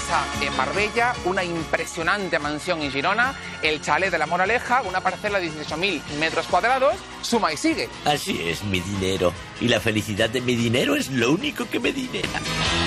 casa en Marbella, una impresionante mansión en Girona, el chalet de La Moraleja, una parcela de 18.000 metros cuadrados, suma y sigue. Así es, mi dinero. Y la felicidad de mi dinero es lo único que me dinera.